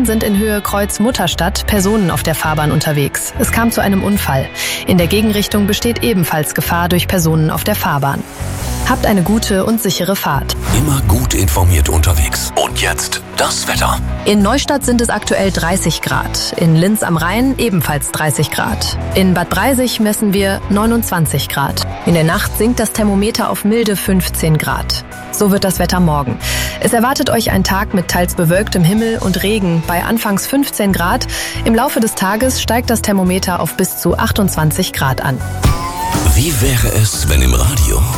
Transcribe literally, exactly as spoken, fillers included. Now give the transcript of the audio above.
Gestern sind in Höhe Kreuz-Mutterstadt Personen auf der Fahrbahn unterwegs. Es kam zu einem Unfall. In der Gegenrichtung besteht ebenfalls Gefahr durch Personen auf der Fahrbahn. Habt eine gute und sichere Fahrt. Immer gut informiert unterwegs. Und jetzt das Wetter. In Neustadt sind es aktuell dreißig Grad. In Linz am Rhein ebenfalls dreißig Grad. In Bad Breisig messen wir neunundzwanzig Grad. In der Nacht sinkt das Thermometer auf milde fünfzehn Grad. So wird das Wetter morgen. Es erwartet euch ein Tag mit teils bewölktem Himmel und Regen bei anfangs fünfzehn Grad. Im Laufe des Tages steigt das Thermometer auf bis zu achtundzwanzig Grad an. Wie wäre es, wenn im Radio